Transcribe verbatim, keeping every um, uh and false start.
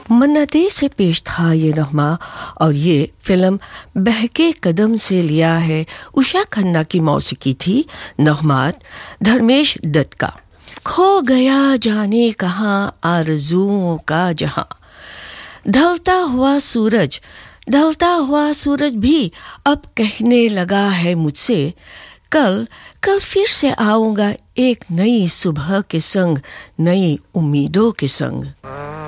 मन्नते से पेश था ये नगमा और ये फिल्म बहके कदम से लिया है। उषा खन्ना की मौसीकी थी, नगमात धर्मेश दत्त का। खो गया जाने कहाँ आरज़ुओं का जहां, ढलता हुआ सूरज ढलता हुआ सूरज भी अब कहने लगा है मुझसे, कल कल फिर से आऊँगा एक नई सुबह के संग, नई उम्मीदों के संग।